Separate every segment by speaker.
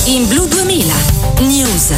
Speaker 1: In Blu 2000 News.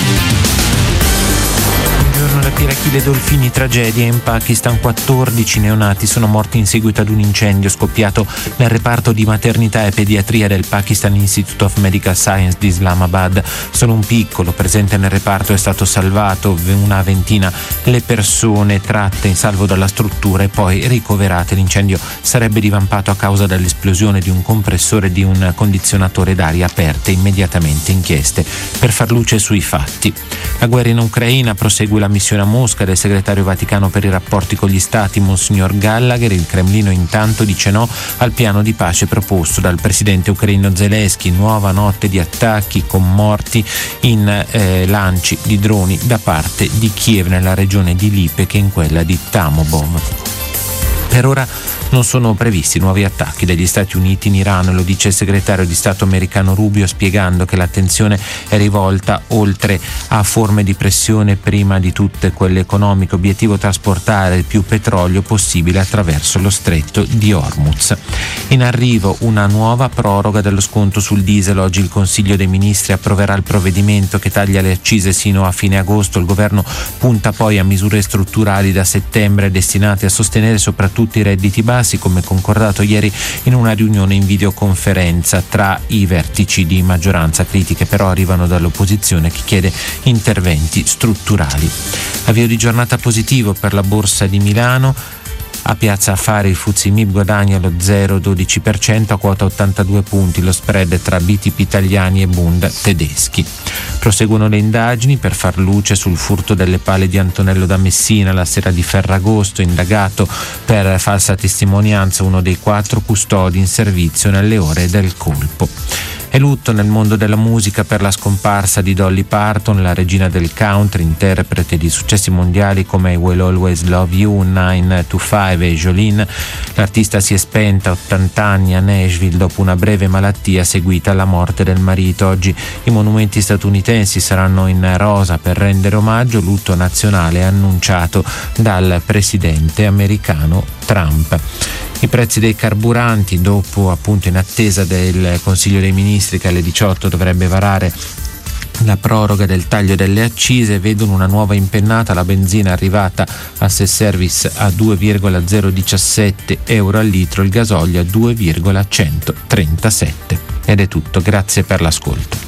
Speaker 2: La Pirachide Dolfini, tragedia in Pakistan. 14 neonati sono morti in seguito ad un incendio scoppiato nel reparto di maternità e pediatria del Pakistan Institute of Medical Science di Islamabad. Solo un piccolo presente nel reparto è stato salvato, una ventina le persone tratte in salvo dalla struttura e poi ricoverate. L'incendio sarebbe divampato a causa dell'esplosione di un compressore di un condizionatore d'aria. Aperte immediatamente inchieste per far luce sui fatti. La guerra in Ucraina, prosegue la missione a Mosca del segretario Vaticano per i rapporti con gli stati Monsignor Gallagher. Il Cremlino intanto dice no al piano di pace proposto dal presidente ucraino Zelensky. Nuova notte di attacchi con morti in lanci di droni da parte di Kiev nella regione di Lipetsk e in quella di Tamobov. Per ora non sono previsti nuovi attacchi dagli Stati Uniti in Iran, lo dice il segretario di Stato americano Rubio, spiegando che l'attenzione è rivolta oltre a forme di pressione, prima di tutte quelle economiche, obiettivo trasportare il più petrolio possibile attraverso lo stretto di Hormuz. In arrivo una nuova proroga dello sconto sul diesel. Oggi il Consiglio dei Ministri approverà il provvedimento che taglia le accise sino a fine agosto. Il governo punta poi a misure strutturali da settembre destinate a sostenere soprattutto i redditi bassi, come concordato ieri in una riunione in videoconferenza tra i vertici di maggioranza. Critiche però arrivano dall'opposizione, che chiede interventi strutturali. Avvio di giornata positivo per la Borsa di Milano. A Piazza Affari il FTSE MIB guadagna lo 0,12% a quota 82 punti, lo spread tra BTP italiani e Bund tedeschi. Proseguono le indagini per far luce sul furto delle pale di Antonello da Messina la sera di Ferragosto, indagato per falsa testimonianza uno dei 4 custodi in servizio nelle ore del colpo. È lutto nel mondo della musica per la scomparsa di Dolly Parton, la regina del country, interprete di successi mondiali come I Will Always Love You, 9 to 5 e Jolene. L'artista si è spenta a 80 anni a Nashville dopo una breve malattia seguita alla morte del marito. Oggi i monumenti statunitensi saranno in rosa per rendere omaggio. Lutto nazionale annunciato dal presidente americano Trump. I prezzi dei carburanti, dopo appunto in attesa del Consiglio dei Ministri che alle 18 dovrebbe varare la proroga del taglio delle accise, vedono una nuova impennata. La benzina arrivata a self-service a 2,017 euro al litro, il gasolio a 2,137. Ed è tutto, grazie per l'ascolto.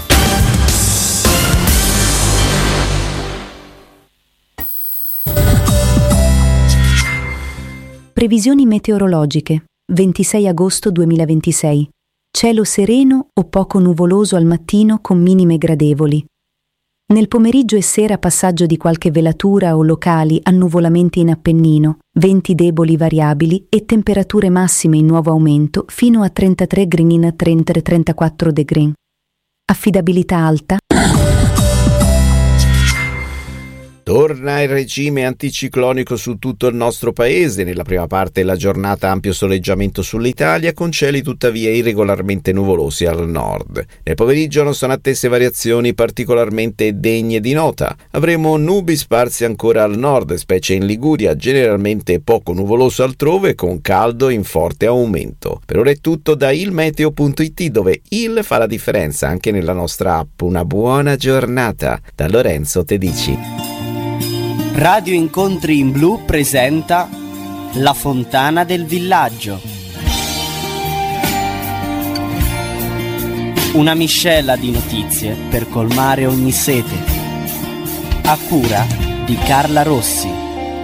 Speaker 3: Previsioni meteorologiche. 26 agosto 2026. Cielo sereno o poco nuvoloso al mattino con minime gradevoli. Nel pomeriggio e sera passaggio di qualche velatura o locali annuvolamenti in Appennino, venti deboli variabili e temperature massime in nuovo aumento fino a 33 gradi in 33-34 degree. Affidabilità alta.
Speaker 4: Torna il regime anticiclonico su tutto il nostro paese. Nella prima parte della giornata ampio soleggiamento sull'Italia, con cieli tuttavia irregolarmente nuvolosi al nord. Nel pomeriggio non sono attese variazioni particolarmente degne di nota. Avremo nubi sparse ancora al nord, specie in Liguria, generalmente poco nuvoloso altrove, con caldo in forte aumento. Per ora è tutto da ilmeteo.it, dove il fa la differenza anche nella nostra app. Una buona giornata da Lorenzo Tedici.
Speaker 5: Radio Incontri in Blu presenta La Fontana del Villaggio. Una miscela di notizie per colmare ogni sete. A cura di Carla Rossi.